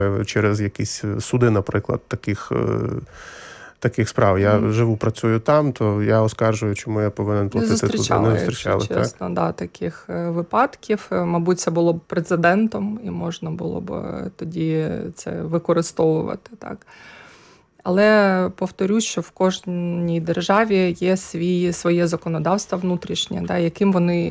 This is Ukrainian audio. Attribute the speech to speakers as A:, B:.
A: через якісь суди, наприклад, таких справ. Я живу, працюю там, то я оскаржую, чому я повинен платити туди. Не зустрічали,
B: якщо чесно, так? Да, таких випадків. Мабуть, це було б прецедентом, і можна було б тоді це використовувати, так. Але повторюсь, що в кожній державі є своє законодавство внутрішнє, да, яким вони